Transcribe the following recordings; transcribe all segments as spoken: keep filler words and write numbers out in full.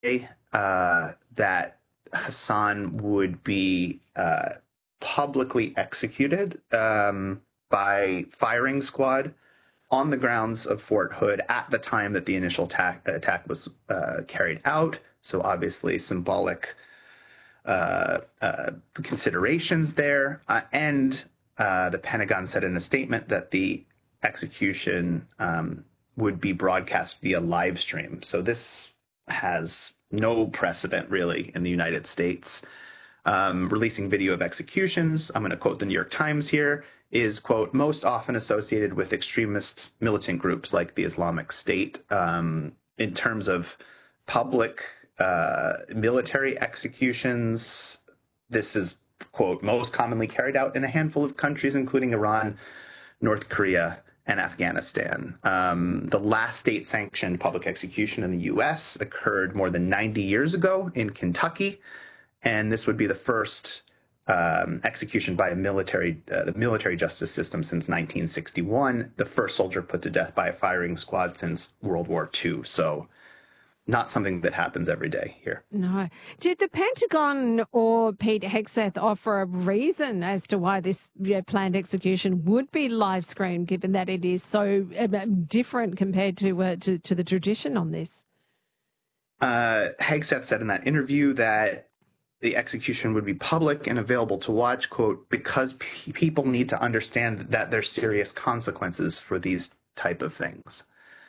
uh, that Hassan would be uh, publicly executed um, by firing squad on the grounds of Fort Hood at the time that the initial attack, attack was uh, carried out. So obviously symbolic uh, uh, considerations there. Uh, and uh, the Pentagon said in a statement that the execution um, would be broadcast via live stream. So this has no precedent really in the United States. Um, releasing video of executions, I'm going to quote the New York Times here, is, quote, most often associated with extremist militant groups like the Islamic State. Um, in terms of public uh, military executions, this is, quote, most commonly carried out in a handful of countries, including Iran, North Korea, and Afghanistan. Um, the last state-sanctioned public execution in the U S occurred more than ninety years ago in Kentucky, and this would be the first um, execution by a military, uh, the military justice system since nineteen sixty-one, the first soldier put to death by a firing squad since World War Two. So not something that happens every day here. No. Did the Pentagon or Pete Hegseth offer a reason as to why this you know, planned execution would be live streamed, given that it is so uh, different compared to, uh, to to the tradition on this? Uh, Hegseth said in that interview that the execution would be public and available to watch, quote, because p- people need to understand that there's serious consequences for these type of things.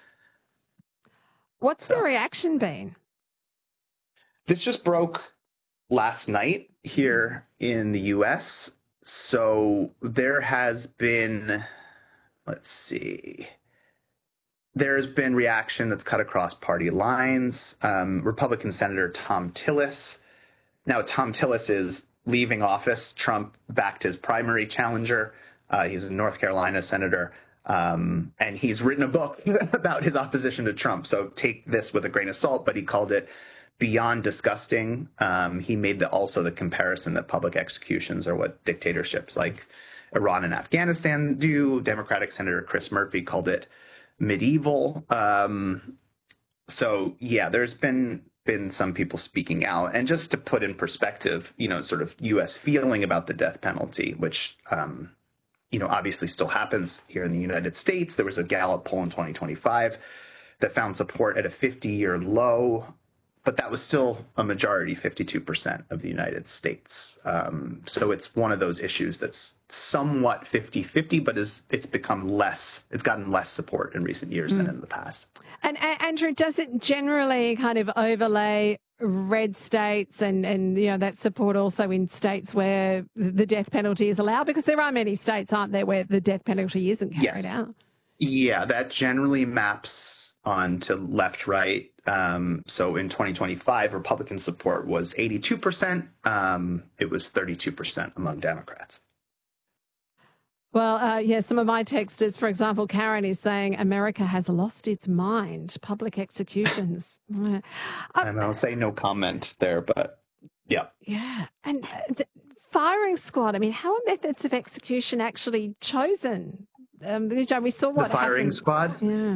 What's So, the reaction been? this just broke last night here in the U S. So there has been, let's see, there's been reaction that's cut across party lines. Um, Republican Senator Thom Tillis. Now, Thom Tillis is leaving office. Trump backed his primary challenger. Uh, he's a North Carolina senator. Um, and he's written a book about his opposition to Trump. So take this with a grain of salt, but he called it beyond disgusting. Um, he made the, also the comparison that public executions are what dictatorships like Iran and Afghanistan do. Democratic Senator Chris Murphy called it medieval. Um, so, yeah, there's been been some people speaking out. And just to put in perspective, you know, sort of U S feeling about the death penalty, which um, you know, obviously still happens here in the United States. There was a Gallup poll in twenty twenty-five that found support at a fifty-year low, but that was still a majority, fifty-two percent of the United States. Um, so it's one of those issues that's somewhat fifty-fifty, but is it's become less, it's gotten less support in recent years mm. than in the past. And, and Andrew, does it generally kind of overlay red states and, and, you know, that support also in states where the death penalty is allowed? Because there are many states, aren't there, where the death penalty isn't carried yes. out? Yeah, that generally maps on to left, right. Um, so in twenty twenty-five, Republican support was eighty-two percent. Um, it was thirty-two percent among Democrats. Well, uh, yeah, some of my texters, for example, Karen is saying America has lost its mind. Public executions. uh, and I'll say no comment there, but yeah. Yeah. And uh, the firing squad, I mean, how are methods of execution actually chosen? Um, we saw what The firing happened. squad? Yeah.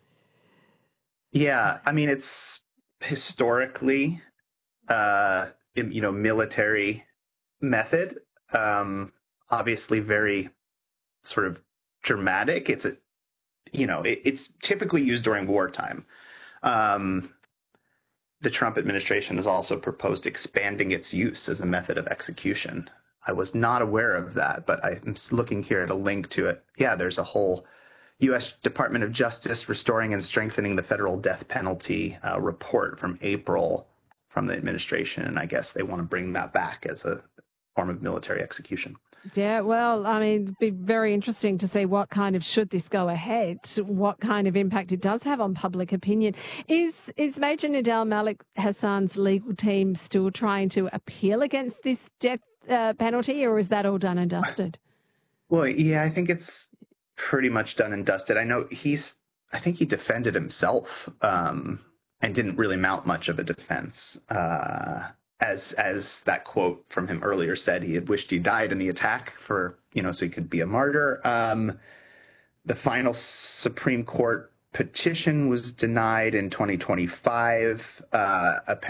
Yeah. I mean, it's historically, uh, you know, military method, um, obviously very sort of dramatic. It's a, you know, it, it's typically used during wartime. Um, the Trump administration has also proposed expanding its use as a method of execution. I was not aware of that, but I'm looking here at a link to it. Yeah, there's a whole U S Department of Justice Restoring and Strengthening the Federal Death Penalty uh, report from April from the administration. And I guess they want to bring that back as a form of military execution. Yeah, well, I mean, it'd be very interesting to see what kind of, should this go ahead, what kind of impact it does have on public opinion. Is is Major Nidal Malik Hassan's legal team still trying to appeal against this death uh, penalty, or is that all done and dusted? Well, yeah, I think it's pretty much done and dusted. I know he's, I think he defended himself um, and didn't really mount much of a defense. Uh As as that quote from him earlier said, he had wished he died in the attack for, you know, so he could be a martyr. Um, the final Supreme Court petition was denied in twenty twenty-five. Uh,